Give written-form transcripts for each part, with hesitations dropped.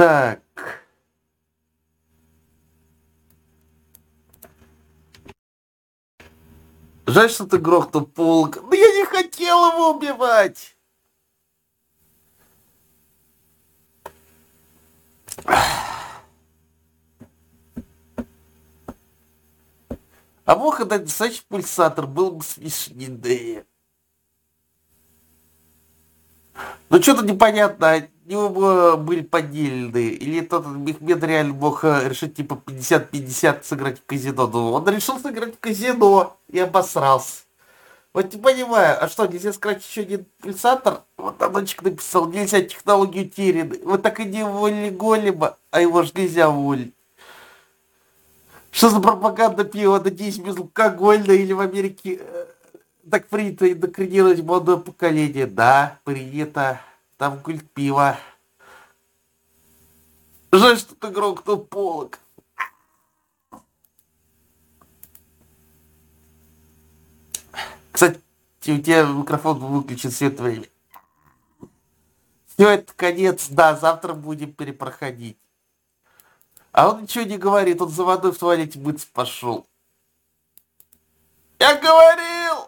Так. Жаль, что ты грохнул полк. Но я не хотел его убивать. А мог отдать настоящий пульсатор, был бы смешнее. Ну что-то непонятно, они оба были поделены. Или тот Мехмед реально мог решить типа 50-50 сыграть в казино. Но он решил сыграть в казино и обосрался. Вот не понимаю, а что, нельзя сказать еще один пульсатор? Вот Аночек написал, нельзя, технологии утеряны. Вы так и не уволили Голема, а его же нельзя уволить. Что за пропаганда пива? Надеюсь, безалкогольная или в Америке так принято индокринировать молодое поколение? Да, принято. Там культ пива. Жаль, что ты грохнул полок. Кстати, у тебя микрофон выключен все это время. Все, это конец. Да, завтра будем перепроходить. А он ничего не говорит, он за водой в туалете мыться пошел. Я говорил!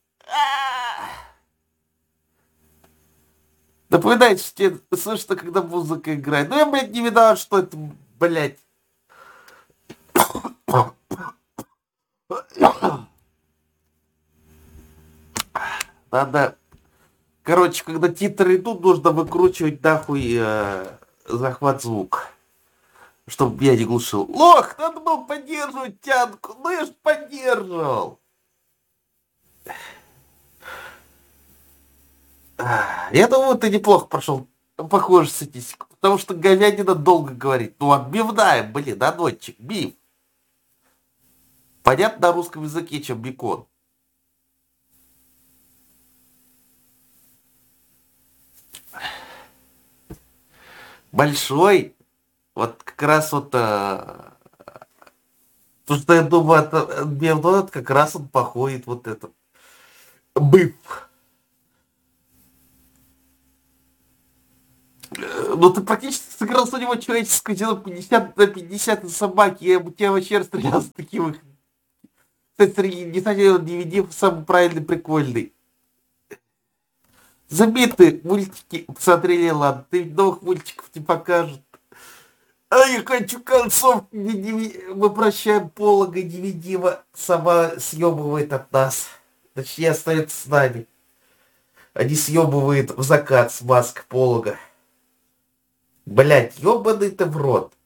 Напоминает, что тебе слышно, когда музыка играет. Ну я, блядь, не видал, что это, блядь. Надо... Короче, когда титры идут, нужно выкручивать нахуй захват звук. Чтобы я не глушил. Лох, надо было поддерживать тянку. Ну я ж поддерживал. Я думаю, ты неплохо прошел. Похоже статистику. Потому что говядина долго говорит. Ну, отбивная, блин, анончик, биф. Понятно на русском языке, чем бекон. Большой. Вот как раз вот... потому что я думаю, от как раз он походит вот этот. Быв. Ну ты практически сыграл с него человеческое дело 50/50 на собаки. Я бы тебя вообще расстрелял с таких. Кстати, не смотрел DVD, самый правильный, прикольный. Забитые мультики посмотрели, ладно. Ты новых мультиков не покажут. А я хочу концовку, где мы прощаем Полога невидимо. Сама съебывает от нас. Точнее, остается с нами. Они съебывают в закат с маской Полога. Блять, ёбаный ты в рот.